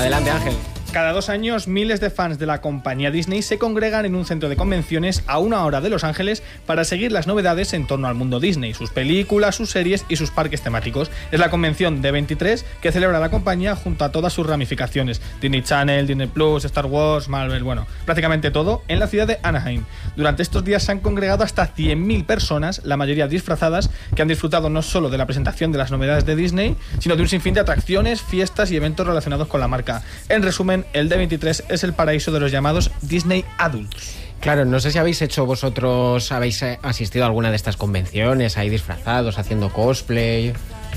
Adelante, Ángel. Cada 2 años, miles de fans de la compañía Disney se congregan en un centro de convenciones a 1 hora de Los Ángeles para seguir las novedades en torno al mundo Disney, sus películas, sus series y sus parques temáticos. Es la convención D23 que celebra la compañía junto a todas sus ramificaciones: Disney Channel, Disney Plus, Star Wars, Marvel, bueno, prácticamente todo, en la ciudad de Anaheim. Durante estos días se han congregado hasta 100.000 personas, la mayoría disfrazadas, que han disfrutado no solo de la presentación de las novedades de Disney, sino de un sinfín de atracciones, fiestas y eventos relacionados con la marca. En resumen, el D23 es el paraíso de los llamados Disney Adults. Claro, no sé si habéis asistido a alguna de estas convenciones, ahí disfrazados, haciendo cosplay.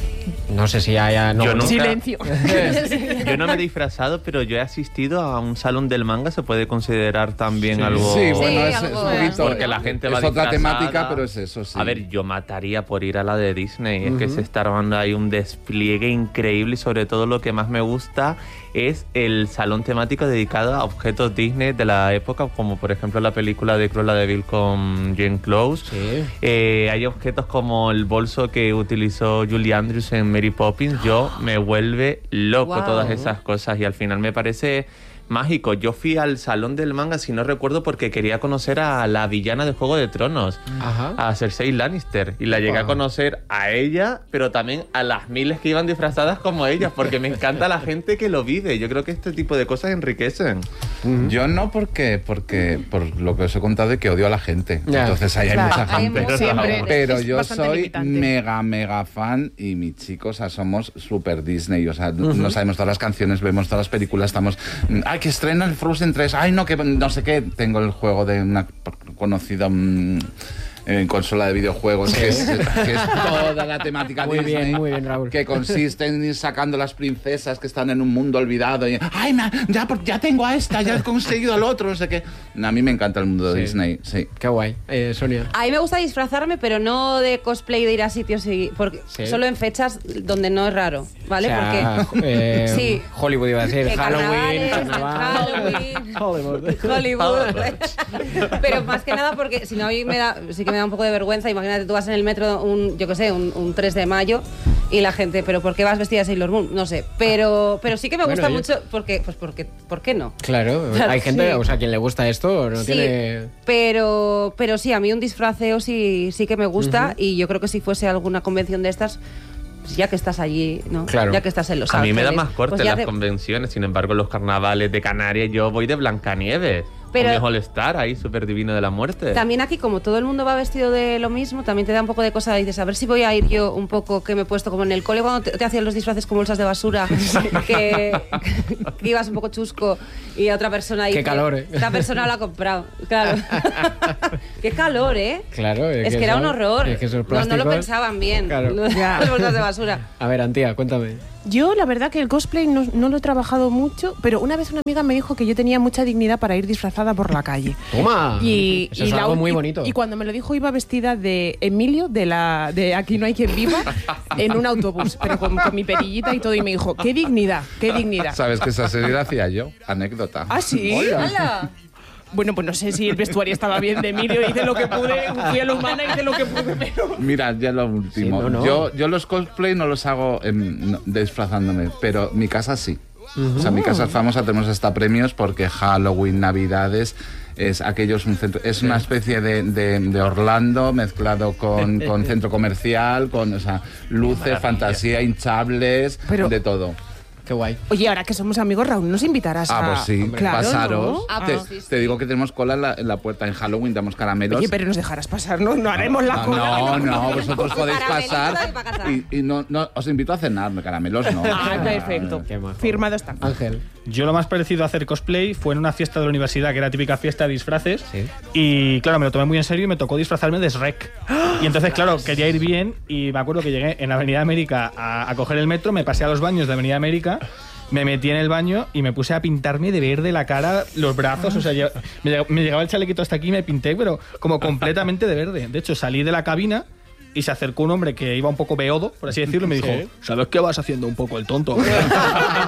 No sé si haya... No, yo nunca, silencio. Yo no me he disfrazado, pero yo he asistido a un salón del manga. ¿Se puede considerar también algo? Sí, bueno, es algo, un poquito... Porque la gente va es otra disfrazada. temática, pero es eso, sí. A ver, yo mataría por ir a la de Disney. Es que se está armando ahí un despliegue increíble y sobre todo lo que más me gusta es el salón temático dedicado a objetos Disney de la época, como por ejemplo la película de Cruella de Vil con Glenn Close. Sí. Hay objetos como el bolso que utilizó Julie Andrews en Mary Poppins. Yo me vuelve loco todas esas cosas y al final me parece mágico. Yo fui al salón del manga, si no recuerdo, porque quería conocer a la villana de Juego de Tronos, a Cersei Lannister, y la llegué a conocer a ella, pero también a las miles que iban disfrazadas como ellas, porque me encanta la gente que lo vive. Yo creo que este tipo de cosas enriquecen. Yo no, porque por lo que os he contado de que odio a la gente. Ya. Entonces ahí hay mucha gente. Siempre. Pero Es yo bastante soy limitante. mega fan y mis chicos, o sea, somos super Disney, o sea, no sabemos todas las canciones, vemos todas las películas, estamos... ¡Ay, que estrena el Frozen 3! ¡Ay, no, que no sé qué! Tengo el juego de una conocida... en consola de videojuegos, que es toda la temática Muy Disney, bien, Raúl. que consiste en ir sacando las princesas que están en un mundo olvidado y, ¡ay, ya tengo a esta, ya he conseguido al otro! No sé qué. A mí me encanta el mundo de Disney, sí. Qué guay. Sonia. A mí me gusta disfrazarme, pero no de cosplay de ir a sitios porque solo en fechas donde no es raro, ¿vale? O sea, porque sí. Hollywood iba a decir, carnavales, Halloween. Hollywood. Pero más que nada porque si no, a mí sí que me da un poco de vergüenza. Imagínate, tú vas en el metro un 3 de mayo y la gente, ¿pero por qué vas vestida de Sailor Moon? No sé, pero sí que me gusta mucho porque ¿por qué no? Claro, hay gente, o sea, a quien le gusta esto no tiene... Pero sí, a mí un disfraceo sí que me gusta y yo creo que si fuese alguna convención de estas, pues ya que estás allí, ¿no? Claro. Ya que estás en Los A mí Ángeles, me da más corte pues ya las convenciones, sin embargo los carnavales de Canarias yo voy de Blancanieves. Pero con mi All-Star ahí, súper divino de la muerte. También aquí, como todo el mundo va vestido de lo mismo, también te da un poco de cosa. Dices, a ver si voy a ir yo un poco, que me he puesto como en el cole cuando te hacían los disfraces con bolsas de basura, que ibas un poco chusco y a otra persona dice, qué calor, esta persona lo ha comprado. Claro. Qué calor, ¿eh? Claro, es que era un horror. Es que esos no plásticos... lo pensaban bien. Claro. Las bolsas de basura. A ver, Antía, cuéntame. Yo, la verdad, que el cosplay no lo he trabajado mucho, pero una vez una amiga me dijo que yo tenía mucha dignidad para ir disfrazada por la calle. ¡Toma! Eso es algo muy bonito. Y cuando me lo dijo, iba vestida de Emilio, de Aquí no hay quien viva, en un autobús, pero con mi perillita y todo, y me dijo, ¡qué dignidad, qué dignidad! ¿Sabes que esa serie la hacía yo? Anécdota. ¿Ah, sí? ¡Hala! Bueno, pues no sé si el vestuario estaba bien de Emilio, hice lo que pude, fui a la humana, hice lo que pude, pero... Mira, ya lo último. Sí, no. Yo los cosplay no los hago disfrazándome, pero mi casa sí. O sea, mi casa es famosa, tenemos hasta premios porque Halloween, Navidades... Es es una especie de Orlando mezclado con centro comercial, con luces, fantasía, hinchables, de todo. Qué guay. Oye, ahora que somos amigos, Raúl, ¿nos invitarás a...? Pues sí, claro, pasaros. ¿no? Te digo que tenemos cola en la puerta en Halloween, damos caramelos. Oye, pero nos dejarás pasar, ¿no? No haremos la cola. No, vosotros podéis pasar y no, os invito a cenar, caramelos no. Ah, perfecto. Firmado está. Ángel. Yo lo más parecido a hacer cosplay fue en una fiesta de la universidad, que era típica fiesta de disfraces. Sí. Y claro, me lo tomé muy en serio y me tocó disfrazarme de Shrek. Y entonces, claro, quería ir bien y me acuerdo que llegué en Avenida América a coger el metro, me pasé a los baños de Avenida América, me metí en el baño y me puse a pintarme de verde la cara, los brazos, o sea, me llegaba el chalequito hasta aquí y me pinté, pero como completamente de verde. De hecho, salí de la cabina y se acercó un hombre que iba un poco beodo, por así decirlo, y me dijo, ¿sabes qué vas haciendo un poco el tonto?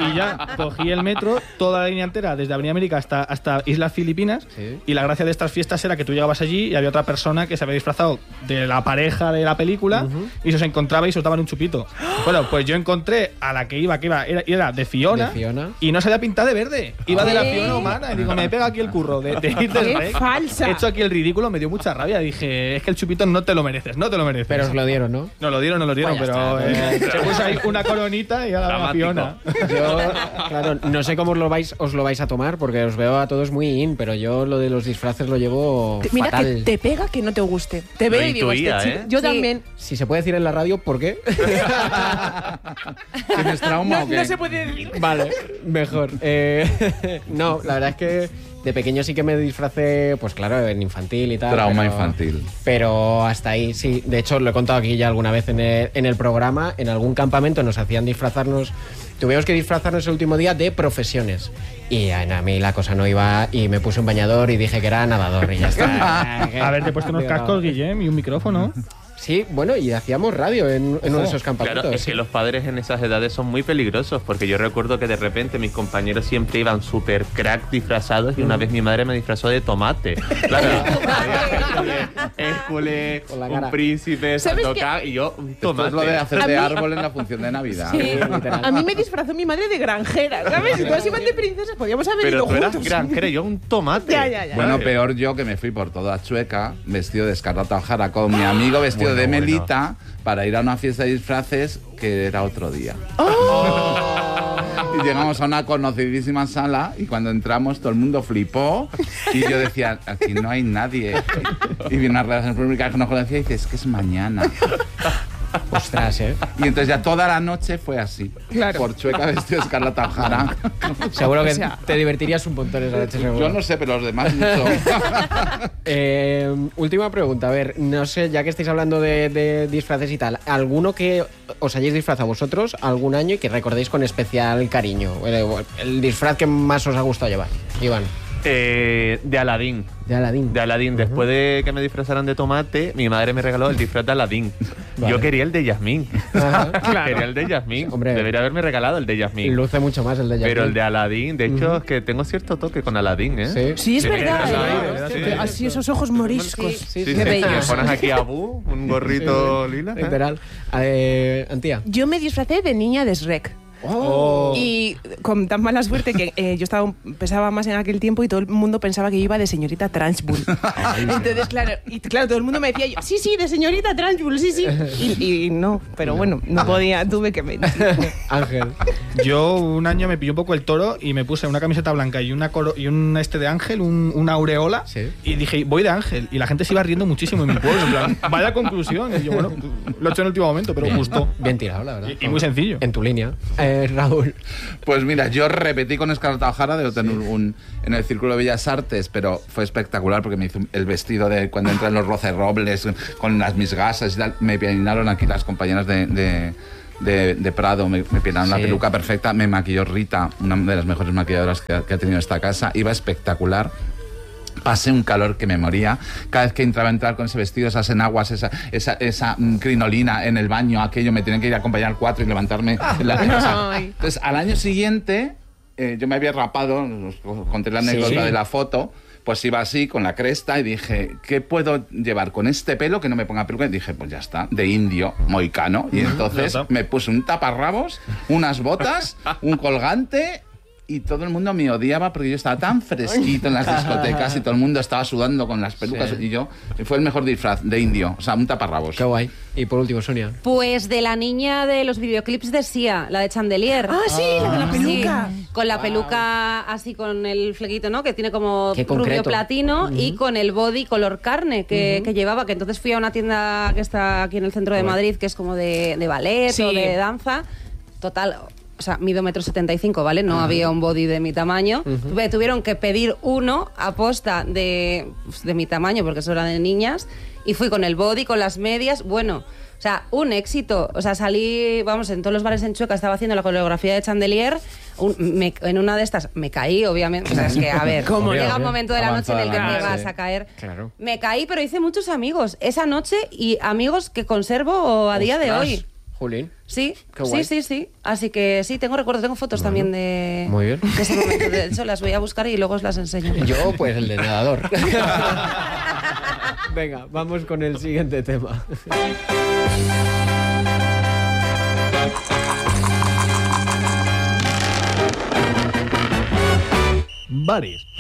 Y ya cogí el metro, toda la línea entera, desde Avenida América hasta Islas Filipinas. Sí. Y la gracia de estas fiestas era que tú llegabas allí y había otra persona que se había disfrazado de la pareja de la película y se os encontraba y se os daban un chupito. Bueno, pues yo encontré a la que iba era de Fiona, y no se había pintado de verde. Iba de la Fiona humana. Y digo, me pega aquí el curro de ir del ¡Qué rey. falsa! He hecho aquí el ridículo, me dio mucha rabia. Dije, es que el chupito no te lo mereces, no te lo mereces. Pero os lo dieron, ¿no? No lo dieron, Pues ya pero está. se puso ahí una coronita y ahora la Fiona. Yo, claro, no sé cómo os lo vais a tomar, porque os veo a todos muy in, pero yo lo de los disfraces lo llevo Mira fatal. que te pega que no te guste. Te veo y digo, intuía, este chico. ¿eh? Yo Sí. también. Si se puede decir en la radio, ¿por qué? ¿Tienes trauma o qué? No se puede decir. Vale, mejor. No, la verdad es que de pequeño sí que me disfracé, pues claro, en infantil y tal. Trauma pero- infantil. Pero hasta ahí, sí. De hecho, lo he contado aquí ya alguna vez en el programa. En algún campamento nos hacían disfrazarnos. Tuvimos que disfrazarnos el último día de profesiones. Y a mí la cosa no iba. Y me puse un bañador y dije que era nadador y ya está. A ver, te he puesto unos cascos, Guillem, y un micrófono. Sí, bueno, y hacíamos radio en uno de esos campamentos. Claro, es que los padres en esas edades son muy peligrosos, porque yo recuerdo que de repente mis compañeros siempre iban súper crack disfrazados y una vez mi madre me disfrazó de tomate. Claro, Hércules, Con la cara. un príncipe, ¿Sabes Sandokan, y yo un Esto tomate. es lo de hacer A de mí- árbol en la función de Navidad. Sí. literal. A mí me disfrazó mi madre de granjera, ¿sabes? Si todas iban de princesas, podíamos haber Pero ido tú eras juntos. granjera, yo un tomate. Ya. Bueno, peor yo que me fui por toda Chueca, vestido de Escarlata O'Hara, con mi amigo vestido de Bueno. Melita, para ir a una fiesta de disfraces que era otro día. Y llegamos a una conocidísima sala y cuando entramos todo el mundo flipó y yo decía, aquí no hay nadie. Y vi una relación pública que no conocía y dice, es que es mañana. Ostras, ¿eh? Y entonces ya toda la noche fue así. Claro. Por Chueca vestido de Escarlata O'Hara. Seguro que O sea- te divertirías un montón esa noche, seguro. Yo no sé, pero los demás mucho. Última pregunta, a ver, no sé, ya que estáis hablando de disfraces y tal, ¿alguno que os hayáis disfrazado vosotros algún año y que recordéis con especial cariño? El disfraz que más os ha gustado llevar, Iván. De Aladín. De Aladín. De Aladín. Después de que me disfrazaran de tomate, mi madre me regaló el disfraz de Aladín. Vale. Yo quería el de Yasmín. Ajá. Quería el de Yasmín. Hombre. Debería haberme regalado el de Yasmín. Luce mucho más el de Jackie. Pero el de Aladín, de hecho, es que tengo cierto toque con Aladín, ¿eh? Sí. Sí, es Sí, verdad. sí, ¿eh? sí, Que sí. Así esos ojos moriscos. Sí, Sí, Qué sí, bello. Me pones aquí a Abu, un gorrito lila. ¿eh? Literal. Antía. Yo me disfracé de niña de Shrek. Oh. Y con tan mala suerte que pesaba más en aquel tiempo y todo el mundo pensaba que iba de señorita Trunchbull. Entonces, claro, todo el mundo me decía yo, sí, de señorita Trunchbull, sí. Y no, pero bueno, no podía, tuve que mentir. Ángel. Yo un año me pilló un poco el toro y me puse una camiseta blanca y un de ángel, una aureola. Sí. Y dije, voy de ángel. Y la gente se iba riendo muchísimo en mi pueblo. En plan, vaya conclusión. Y yo, bueno, lo he hecho en el último momento, pero gustó. Bien tirado, la verdad. Y muy sencillo. En tu línea. Raúl. Pues mira, yo repetí con Escarlata O'Hara de tener en el Círculo de Bellas Artes, pero fue espectacular porque me hizo el vestido de cuando entran los rocerrobles con las mis gasas y tal. Me peinaron aquí las compañeras de Prado, me peinaron la Sí. peluca perfecta, me maquilló Rita, una de las mejores maquilladoras que ha tenido esta casa. Iba espectacular. Pasé un calor que me moría. Cada vez que entraba con ese vestido, esas enaguas, esa crinolina en el baño, aquello, me tenían que ir a acompañar 4 y levantarme. Ay. Entonces, al año siguiente, yo me había rapado, os conté la anécdota Sí. de la foto, pues iba así, con la cresta, y dije, ¿qué puedo llevar con este pelo que no me ponga peluca? Y dije, pues ya está, de indio, moicano. Y entonces Ya está. me puse un taparrabos, unas botas, un colgante... Y todo el mundo me odiaba porque yo estaba tan fresquito en las discotecas y todo el mundo estaba sudando con las pelucas. Sí. Y yo, fue el mejor disfraz de indio, o sea, un taparrabos. Qué guay. Y por último, Sonia. Pues de la niña de los videoclips de Sia, la de Chandelier. Ah, sí, la de la peluca. Sí, con la peluca así con el flequito, ¿no? Que tiene como Qué rubio concreto. platino y con el body color carne que llevaba. Que entonces fui a una tienda que está aquí en el centro de Madrid, que es como de ballet Sí. o de danza. Total. O sea, mido 1,75 m, ¿vale? No había un body de mi tamaño. Tuvieron que pedir uno a posta de mi tamaño, porque eso era de niñas. Y fui con el body, con las medias. Bueno, o sea, un éxito. O sea, salí, vamos, en todos los bares en Chueca, estaba haciendo la coreografía de Chandelier. En una de estas me caí, obviamente. O sea, es que, a ver, ¿Cómo? llega un Obvio. momento de la noche en el que Avanzada te la vas noche. a caer. Claro. Me caí, pero hice muchos amigos esa noche y amigos que conservo a día de Ostras. hoy. Jolín. Sí, Qué guay. sí. Así que sí, tengo recuerdos, tengo fotos también de, Muy bien. de ese momento. De hecho, las voy a buscar y luego os las enseño. Yo, pues el de nadador. Venga, vamos con el siguiente tema. Bares.